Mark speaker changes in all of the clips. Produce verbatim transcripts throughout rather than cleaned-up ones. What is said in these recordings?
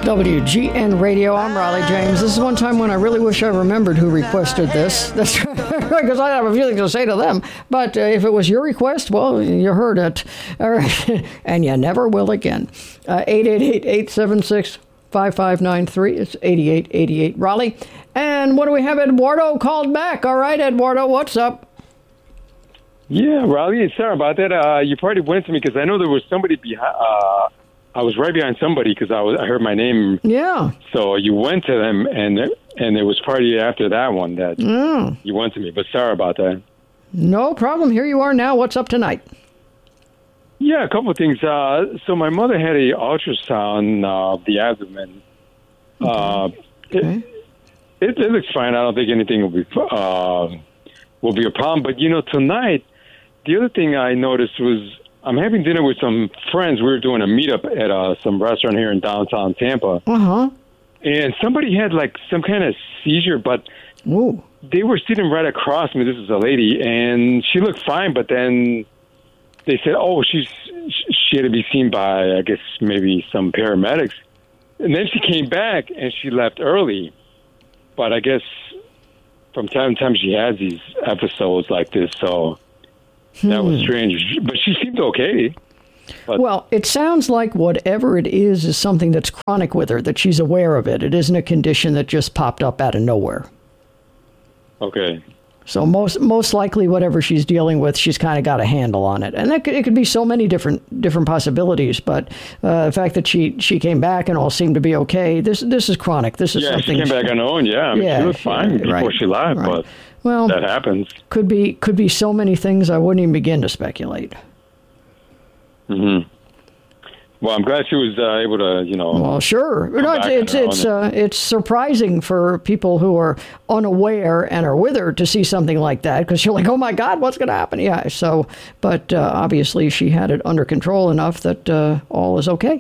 Speaker 1: W G N Radio, I'm Raleigh James. This is one time when I really wish I remembered who requested this. That's right, because I have a feeling to say to them. But uh, if it was your request, well, you heard it. All right. And you never will again. Uh, eight eight eight, eight seven six, five five nine three. It's eighty-eight eighty-eight Raleigh. And what do we have? Eduardo called back. All right, Eduardo, what's up?
Speaker 2: Yeah, Raleigh, sorry about that. Uh, you probably went to me because I know there was somebody behind. Uh, I was right behind somebody because I was I heard my name.
Speaker 1: Yeah.
Speaker 2: So you went to them, and and it was probably after that one that
Speaker 1: mm.
Speaker 2: you went to me. But sorry about that.
Speaker 1: No problem. Here you are now. What's up tonight?
Speaker 2: Yeah, a couple of things. Uh, so my mother had a ultrasound of the abdomen.
Speaker 1: Okay.
Speaker 2: Uh,
Speaker 1: okay.
Speaker 2: It, it, it looks fine. I don't think anything will be uh, will be a problem. But you know, tonight, the other thing I noticed was I'm having dinner with some friends. We were doing a meetup at uh, some restaurant here in downtown Tampa.
Speaker 1: Uh-huh.
Speaker 2: And somebody had like some kind of seizure, but
Speaker 1: Ooh.
Speaker 2: they were sitting right across me. This is a lady, and she looked fine, but then they said, oh, she's she had to be seen by, I guess, maybe some paramedics. And then she came back, and she left early. But I guess from time to time she has these episodes like this, so hmm. that was strange. But she seemed okay. But,
Speaker 1: well, it sounds like whatever it is is something that's chronic with her, that she's aware of it. It isn't a condition that just popped up out of nowhere.
Speaker 2: Okay.
Speaker 1: So most most likely whatever she's dealing with, she's kind of got a handle on it. And that could, it could be so many different different possibilities. But uh, the fact that she, she came back and all seemed to be okay, this this is chronic. This is
Speaker 2: yeah,
Speaker 1: something.
Speaker 2: Yeah, she came back on her own, yeah. I mean,
Speaker 1: yeah,
Speaker 2: she looked fine
Speaker 1: yeah,
Speaker 2: before
Speaker 1: right,
Speaker 2: she left,
Speaker 1: right.
Speaker 2: but
Speaker 1: well,
Speaker 2: that happens.
Speaker 1: Could be could be so many things I wouldn't even begin to speculate.
Speaker 2: Mm-hmm. Well, I'm glad she was uh, able to, you know.
Speaker 1: Well, sure. No, it's it's it's, uh, it's surprising for people who are unaware and are with her to see something like that because you're like, oh my God, what's going to happen? Yeah. So, but uh, obviously she had it under control enough that uh, all is okay.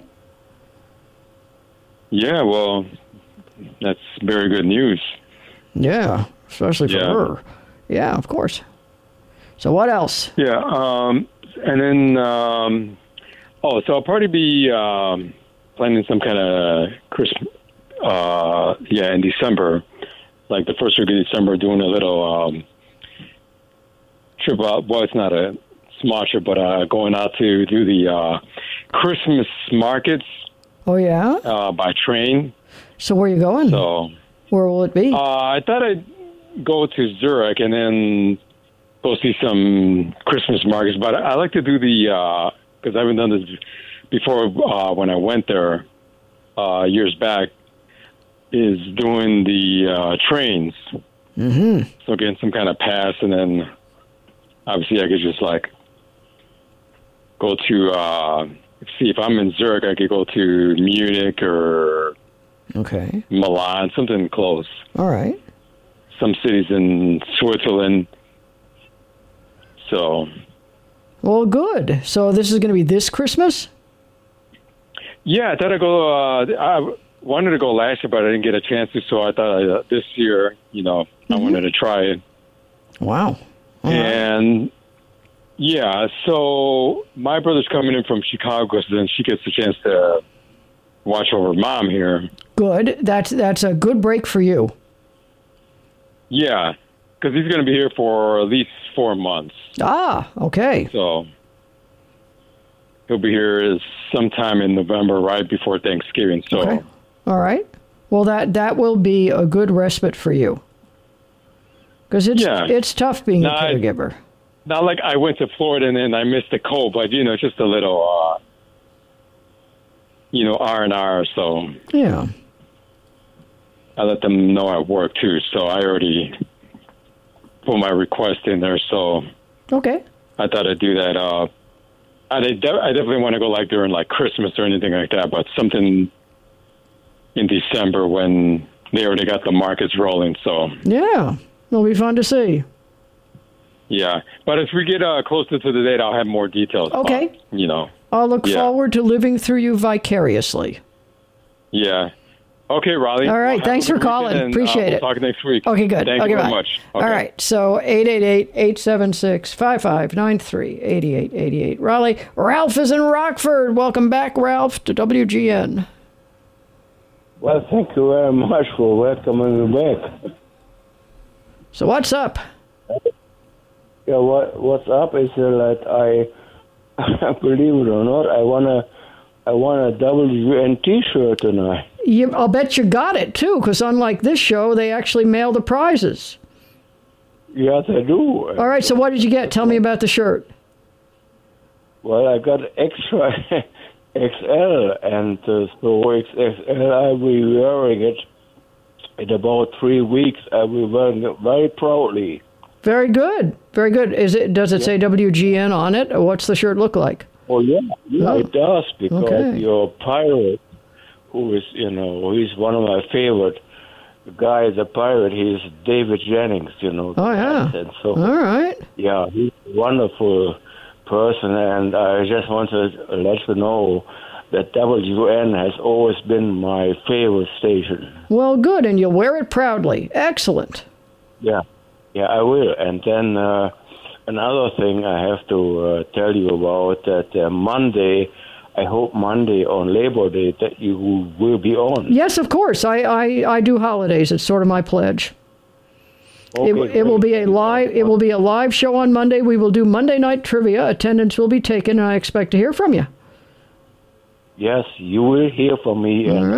Speaker 2: Yeah. Well, that's very good news.
Speaker 1: Yeah, especially for
Speaker 2: yeah.
Speaker 1: her. Yeah, of course. So what else?
Speaker 2: Yeah. Um, and then. Um, Oh, so I'll probably be um, planning some kind of Christmas, uh, yeah, in December, like the first week of December, doing a little um, trip out. Well, it's not a small trip, but uh, going out to do the uh, Christmas markets.
Speaker 1: Oh, yeah?
Speaker 2: Uh, by train.
Speaker 1: So where are you going?
Speaker 2: So
Speaker 1: where will it be?
Speaker 2: Uh, I thought I'd go to Zurich and then go see some Christmas markets, but I like to do the... Uh, because I haven't done this before uh, when I went there uh, years back, is doing the uh, trains.
Speaker 1: Mm-hmm.
Speaker 2: So getting some kind of pass, and then obviously I could just like go to, uh, see if I'm in Zurich, I could go to Munich or
Speaker 1: okay.
Speaker 2: Milan, something close.
Speaker 1: All right.
Speaker 2: Some cities in Switzerland. So...
Speaker 1: Well, good. So this is going to be this Christmas?
Speaker 2: Yeah, I thought I'd go. Uh, I wanted to go last year, but I didn't get a chance to. So I thought uh, this year, you know, mm-hmm. I wanted to try it.
Speaker 1: Wow. All
Speaker 2: and
Speaker 1: right.
Speaker 2: yeah, so my brother's coming in from Chicago, so then she gets the chance to watch over Mom here.
Speaker 1: Good. That's that's a good break for you.
Speaker 2: Yeah, because he's going to be here for at least four months.
Speaker 1: Ah, okay.
Speaker 2: So he'll be here sometime in November, right before Thanksgiving. So,
Speaker 1: okay. All right. Well, that, that will be a good respite for you. Because it's
Speaker 2: yeah.
Speaker 1: it's tough being
Speaker 2: now,
Speaker 1: a caregiver.
Speaker 2: I, not like I went to Florida and then I missed the cold, but, you know, just a little, uh, you know, R and R. So
Speaker 1: yeah.
Speaker 2: I let them know at work, too. So I already... put my request in there, so
Speaker 1: okay.
Speaker 2: I thought I'd do that. Uh, I, de- I definitely want to go like during like Christmas or anything like that, but something in December when they already got the markets rolling. So
Speaker 1: yeah, it'll be fun to see.
Speaker 2: Yeah, but as we get uh, closer to the date, I'll have more details.
Speaker 1: Okay,
Speaker 2: about, you know,
Speaker 1: I'll look
Speaker 2: yeah.
Speaker 1: forward to living through you vicariously.
Speaker 2: Yeah. Okay, Raleigh.
Speaker 1: All right.
Speaker 2: Well,
Speaker 1: thanks for calling.
Speaker 2: And,
Speaker 1: Appreciate
Speaker 2: uh,
Speaker 1: it.
Speaker 2: We'll talk next week.
Speaker 1: Okay, good.
Speaker 2: Thank
Speaker 1: okay,
Speaker 2: you very
Speaker 1: bye.
Speaker 2: much. Okay.
Speaker 1: All right. So eight eight eight, eight seven six, five five nine three, eight eight eight eight. Raleigh. Ralph is in Rockford. Welcome back, Ralph, to W G N.
Speaker 3: Well, thank you very much for welcoming me back.
Speaker 1: So what's up?
Speaker 3: Yeah, what what's up is uh, that I, believe it or not, I wanna I want a W N T-shirt tonight.
Speaker 1: You, I'll bet you got it too, because unlike this show, they actually mail the prizes.
Speaker 3: Yes, I do.
Speaker 1: All right. So what did you get? Tell me about the shirt.
Speaker 3: Well, I got extra X L, and uh, so X L I'll be wearing it in about three weeks. I'll be wearing it very proudly.
Speaker 1: Very good. Very good. Is it? Does it yeah. say W G N on it, or what's the shirt look like?
Speaker 3: Oh yeah, yeah, oh. It does, because
Speaker 1: okay.
Speaker 3: your pirate, who is you know, he's one of my favorite guys. The pirate, he's David Jennings. You know.
Speaker 1: Oh yeah.
Speaker 3: And so,
Speaker 1: all right.
Speaker 3: Yeah, he's a wonderful person, and I just want to let you know that W N has always been my favorite station.
Speaker 1: Well, good, and you'll wear it proudly. Excellent.
Speaker 3: Yeah, yeah, I will. And then uh, another thing I have to uh, tell you about, that uh, Monday, I hope Monday on Labor Day that you will be on.
Speaker 1: Yes, of course. I, I, I do holidays. It's sort of my pledge.
Speaker 3: Okay,
Speaker 1: it, it will be a live. It will be a live show on Monday. We will do Monday night trivia. Attendance will be taken, and I expect to hear from you.
Speaker 3: Yes, you will hear from me.
Speaker 1: All
Speaker 3: and
Speaker 1: right.